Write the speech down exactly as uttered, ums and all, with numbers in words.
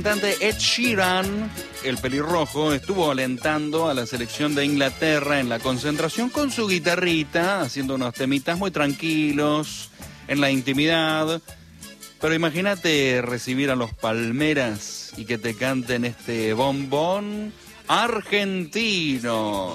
El cantante Ed Sheeran, el pelirrojo, estuvo alentando a la selección de Inglaterra en la concentración con su guitarrita, haciendo unos temitas muy tranquilos, en la intimidad. Pero imagínate recibir a los Palmeras y que te canten este bombón argentino.